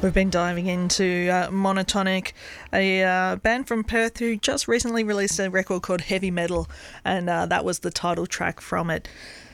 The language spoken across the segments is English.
We've been diving into Monotonic, a band from Perth who just recently released a record called Heavy Metal, and that was the title track from it.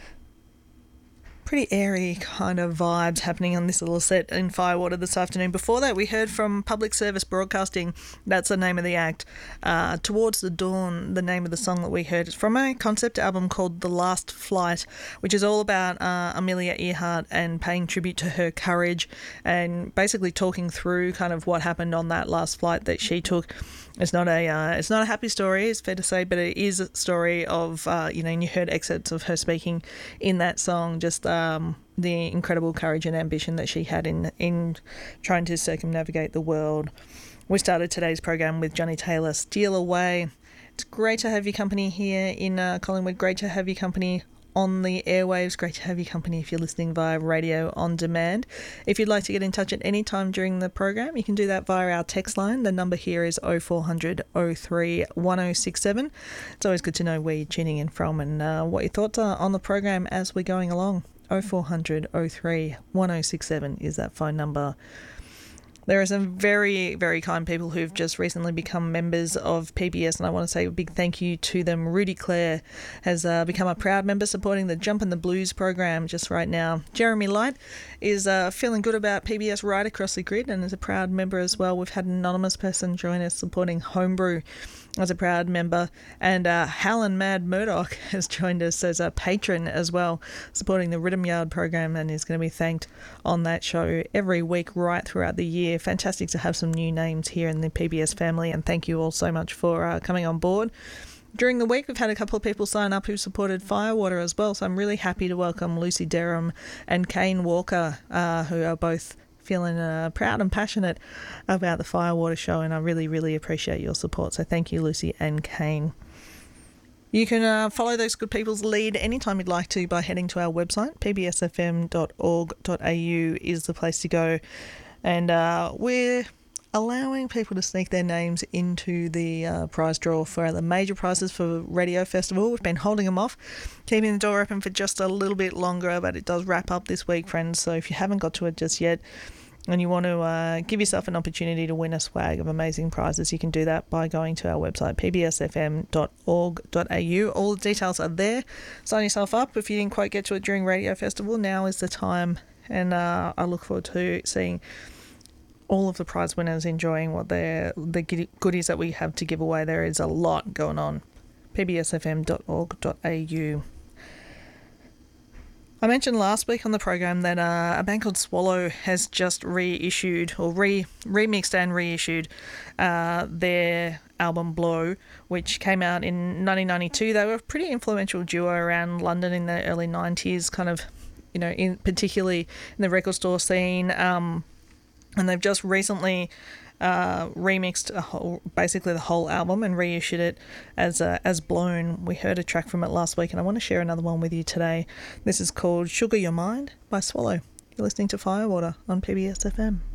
Pretty airy kind of vibes happening on this little set in Firewater this afternoon. Before that, we heard from Public Service Broadcasting. That's the name of the act. Towards the Dawn, the name of the song that we heard, is from a concept album called The Last Flight, which is all about Amelia Earhart and paying tribute to her courage and basically talking through kind of what happened on that last flight that she took. It's not a happy story, it's fair to say, but it is a story of, and you heard excerpts of her speaking in that song, just the incredible courage and ambition that she had in trying to circumnavigate the world. We started today's program with Johnny Taylor, Steal Away. It's great to have your company here in Collingwood, great to have your company on the airwaves. Great to have your company if you're listening via radio on demand. If you'd like to get in touch at any time during the program, you can do that via our text line. The number here is 0400 03 1067. It's always good to know where you're tuning in from and what your thoughts are on the program as we're going along. 0400 03 1067 is that phone number. There are some very, very kind people who've just recently become members of PBS, and I want to say a big thank you to them. Rudy Clare has become a proud member supporting the Jump and the Blues program just right now. Jeremy Light is feeling good about PBS right across the grid and is a proud member as well. We've had an anonymous person join us supporting Homebrew as a proud member, and Howlin' Mad Murdoch has joined us as a patron as well, supporting the Rhythm Yard program, and is going to be thanked on that show every week right throughout the year. Fantastic to have some new names here in the PBS family, and thank you all so much for coming on board. During the week, we've had a couple of people sign up who supported Firewater as well, so I'm really happy to welcome Lucy Derham and Kane Walker, who are both feeling proud and passionate about the Firewater show, and I really, really appreciate your support. So thank you, Lucy and Kane. You can follow those good people's lead anytime you'd like to by heading to our website. pbsfm.org.au is the place to go. And we're allowing people to sneak their names into the prize draw for the major prizes for Radio Festival. We've been holding them off, keeping the door open for just a little bit longer, but it does wrap up this week, friends. So if you haven't got to it just yet and you want to give yourself an opportunity to win a swag of amazing prizes, you can do that by going to our website, pbsfm.org.au. All the details are there. Sign yourself up. If you didn't quite get to it during Radio Festival, now is the time. And I look forward to seeing all of the prize winners enjoying what the goodies that we have to give away. There is a lot going on. pbsfm.org.au. I mentioned last week on the program that a band called Swallow has just reissued or remixed and reissued their album Blow, which came out in 1992. They were a pretty influential duo around London in the early 90s, kind of, particularly in the record store scene. And they've just recently remixed basically the whole album and reissued it as Blown. We heard a track from it last week, and I want to share another one with you today. This is called Sugar Your Mind by Swallow. You're listening to Firewater on PBS FM.